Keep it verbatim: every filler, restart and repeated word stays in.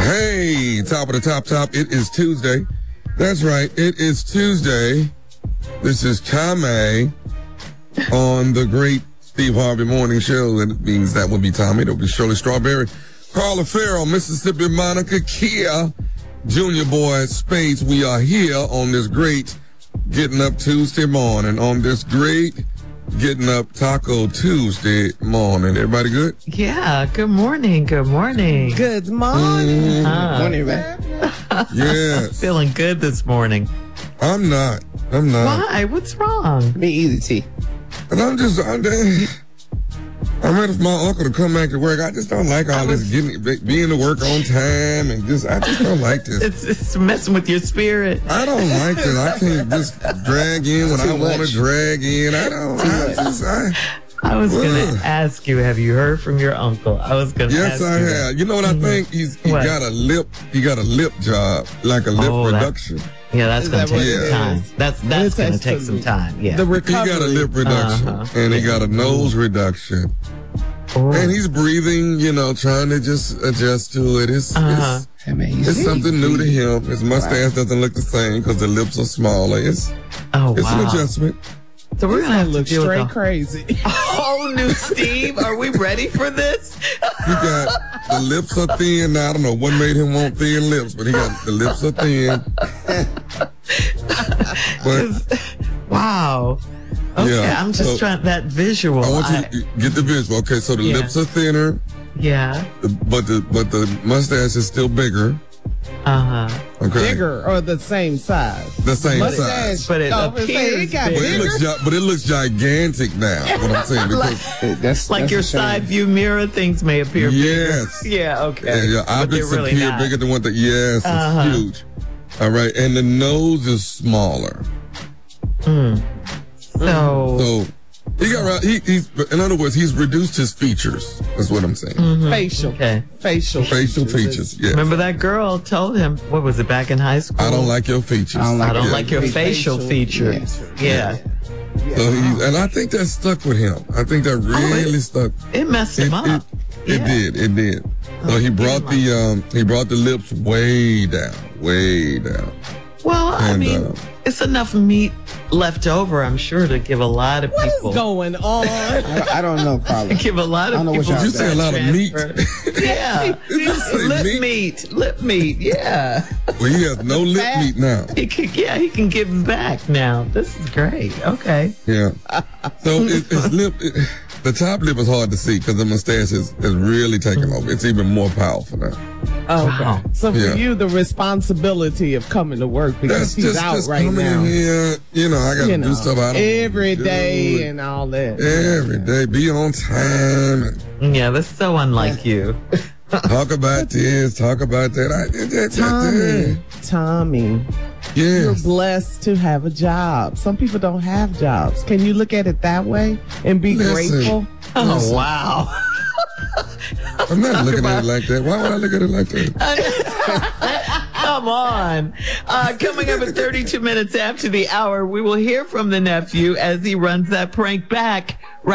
Hey, top of the top top. It is Tuesday. That's right. It is Tuesday. This is Tommy on the great Steve Harvey Morning Show. And it means that would be Tommy. That would be Shirley Strawberry, Carla Farrell, Mississippi Monica, Kia, Junior Boy Space. We are here on this great Getting Up Tuesday morning. On this great Getting Up Taco Tuesday morning. Everybody good? Yeah. Good morning. Good morning. Good morning. Uh, morning, man. Yes. Feeling good this morning. I'm not. I'm not. Why? What's wrong? Me either, T. And I'm just, I'm, I'm ready for my uncle to come back to work. I just don't like all this getting, being to work on time and just, I just don't like this. It's, it's messing with your spirit. I don't like this. I can't just drag in when Too I want much. to drag in. I don't, I just, I, I was going Ugh. to ask you, have you heard from your uncle? I was going to yes, ask I you. have. You know what I think? He's, he What? got a lip, he got a lip job, like a lip Oh, that- reduction. Yeah, that's Is going that to take what some it time. is? That's It that's going to takes take to- some time. Yeah. The He recovery. got a lip reduction, Uh-huh. and he got a nose reduction. Ooh. And he's breathing, you know, trying to just adjust to it. It's, Uh-huh. it's, Hey, man, you it's see? something new to him. His mustache doesn't look the same because the lips are smaller. It's, Oh, it's an wow. adjustment. So we're going to have to look deal straight with a crazy. whole new Steve. Are we ready for this? He got, the lips are thin. Now, I don't know what made him want thin lips, but he got, the lips are thin. But Wow. Okay, Yeah, I'm just so- trying that visual. I want you I- to get the visual. Okay, so the Yeah. lips are thinner, yeah. but the but the mustache is still bigger. Uh huh. Okay, Bigger or the same size? the same Mustache. size. But it Oh, but say appears it got But bigger. it looks, gi- but it looks gigantic now. What I'm saying, because That's Like that's your a shame. side view mirror, things may appear yes, bigger. Yeah. Okay. yeah, your But they're objects really appear not. bigger than what the yes, Uh-huh. it's huge. All right, and the nose is smaller. So, So he got right. He, he's in other words, he's reduced his features. That's what I'm saying. facial. okay. Facial. Facial features. Yes. Remember that girl told him, what was it, back in high school? I don't like your features. I don't like I don't Yeah. like your facial, Facial, features. yes. Yeah. So he's, and I think that stuck with him. I think that really stuck. It messed It, him it, up. it Yeah. did. It did. So he brought the um he brought the lips way down, way down. Well, I And, mean, uh, it's enough meat left over, I'm sure, to give a lot of What is people. going on? I, I don't know, Carla. Give a lot I of don't know what people. y'all You say a lot of meat. transfer. Yeah. Did you say Lip meat? meat. Lip meat. Yeah. Well, he has no lip Fat. meat now. He can, yeah, he can give back now. This is great. Okay. Yeah. So it, his lip, it, the top lip is hard to see because the mustache is, is really taking over. It's even more powerful now. Okay. Wow. So for Yeah. you, the responsibility of coming to work because That's he's just, out just right coming now. in here. You know, I got to You do know, stuff I don't every do. day and all that. Every day, be on time and Yeah, that's so unlike you. talk about this, talk about that. I, that, that, Tommy, Tommy, you're Yes. blessed to have a job. Some people don't have jobs. Can you look at it that way and be Listen. grateful? Oh, wow. I'm not looking at it like that. Why would I look at it like that? Come on. Uh, coming up at thirty-two minutes after the hour, we will hear from the nephew as he runs that prank back.